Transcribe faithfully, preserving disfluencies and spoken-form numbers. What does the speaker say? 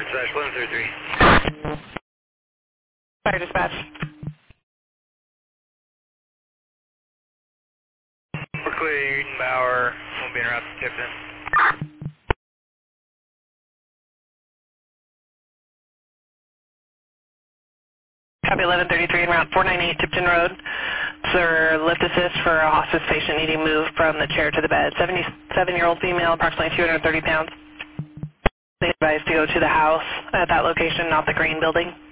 slash eleven thirty-three. Fire dispatch. We're clear, Edenbauer. We'll be en route to Tipton. Copy eleven thirty-three en route four ninety-eight Tipton Road. Sir, lift assist for a hospice patient needing moved from the chair to the bed. seventy-seven-year-old female, approximately two hundred thirty pounds. They advised to go to the house at that location, not the green building.